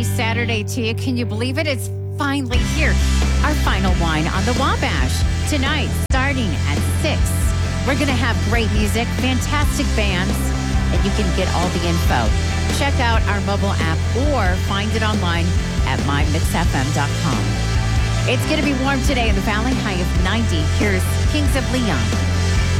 Happy Saturday to you. Can you believe it? It's finally here. Our final wine on the Wabash. Tonight, starting at 6. We're going to have great music, fantastic bands, and you can get all the info. Check out our mobile app or find it online at mymixfm.com. It's going to be warm today in the valley, high of 90. Here's Kings of Leon.